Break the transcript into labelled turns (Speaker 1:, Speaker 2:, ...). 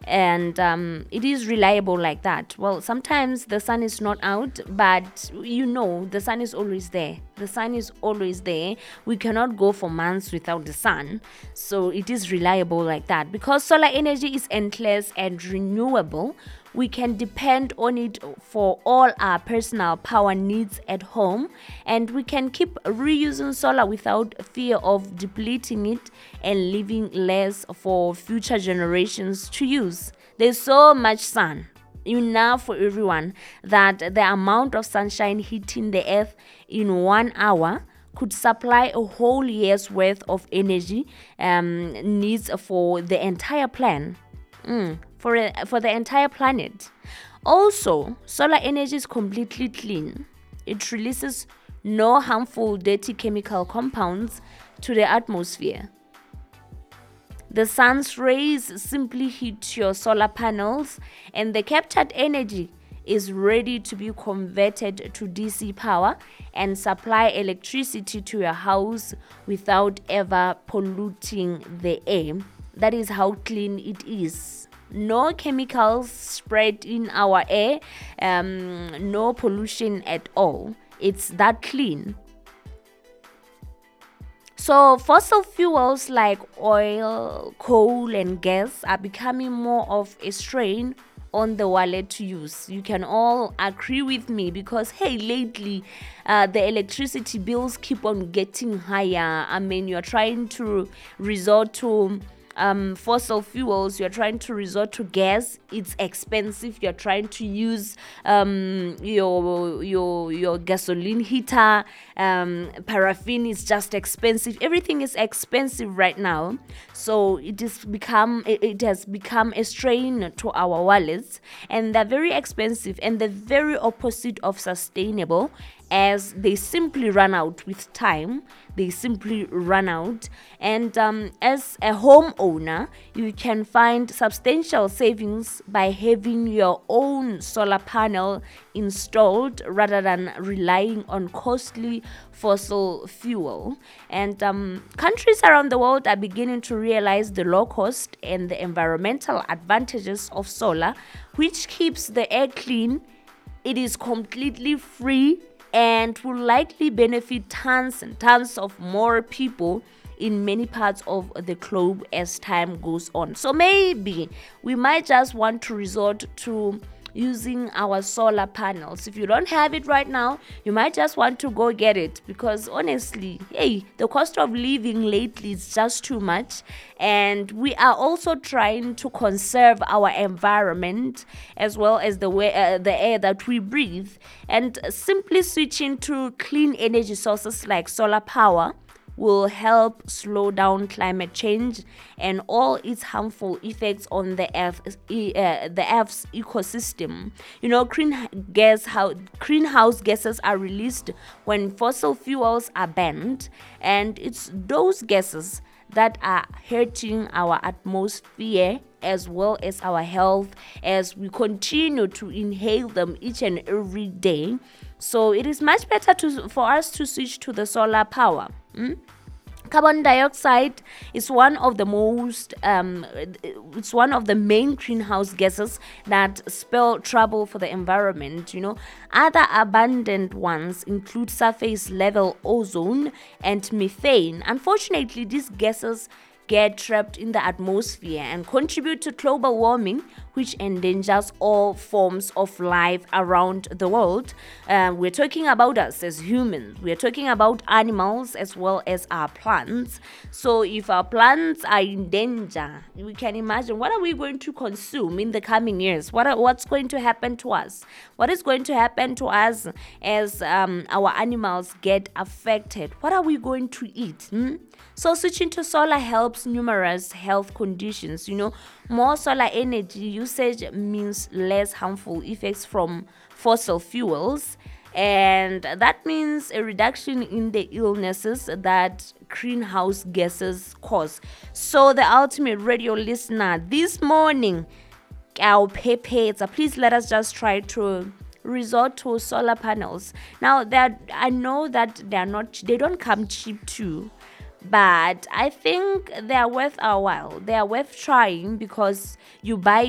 Speaker 1: and it is reliable like that. Well, sometimes the sun is not out, but the sun is always there. The sun is always there. We cannot go for months without the sun, so it is reliable like that. Because solar energy is endless and renewable, we can depend on it for all our personal power needs at home, and we can keep reusing solar without fear of depleting it and leaving less for future generations to use. There's so much sun, enough for everyone, that the amount of sunshine hitting the earth in 1 hour could supply a whole year's worth of energy needs for the entire for the entire planet. Also, solar energy is completely clean. It releases no harmful dirty chemical compounds to the atmosphere. The sun's rays simply hit your solar panels, and the captured energy is ready to be converted to DC power and supply electricity to your house without ever polluting the air. That is how clean it is. No chemicals spread in our air, no pollution at all. It's that clean. So fossil fuels like oil, coal and gas are becoming more of a strain on the wallet to use. You can all agree with me, because lately the electricity bills keep on getting higher. I mean, you're trying to resort to fossil fuels, you're trying to resort to gas, it's expensive. You're trying to use your gasoline heater, paraffin is just expensive. Everything is expensive right now, so it has become a strain to our wallets, and they're very expensive and the very opposite of sustainable, as they simply run out with time. They simply run out. And as a homeowner, you can find substantial savings by having your own solar panel installed rather than relying on costly fossil fuel. And countries around the world are beginning to realize the low cost and the environmental advantages of solar, which keeps the air clean. It is completely free and will likely benefit tons and tons of more people in many parts of the globe as time goes on. So maybe we might just want to resort to using our solar panels. If you don't have it right now, you might just want to go get it, because honestly, the cost of living lately is just too much, and we are also trying to conserve our environment as well as the air that we breathe, and simply switching to clean energy sources like solar power will help slow down climate change and all its harmful effects on the Earth's ecosystem. Greenhouse gases are released when fossil fuels are banned, and it's those gases that are hurting our atmosphere as well as our health as we continue to inhale them each and every day. So it is much better for us to switch to the solar power. Carbon dioxide is one of the main greenhouse gases that spell trouble for the environment. Other abundant ones include surface level ozone and methane. Unfortunately, these gases get trapped in the atmosphere and contribute to global warming, which endangers all forms of life around the world. We're talking about us as humans. We're talking about animals as well as our plants. So if our plants are in danger, we can imagine what are we going to consume in the coming years? What's going to happen to us? What is going to happen to us as our animals get affected? What are we going to eat? So switching to solar helps numerous health conditions. More solar energy usage means less harmful effects from fossil fuels, and that means a reduction in the illnesses that greenhouse gases cause. So the ultimate radio listener this morning, please let us just try to resort to solar panels. Now I know that they don't come cheap too, but I think they are worth our while. They are worth trying, because you buy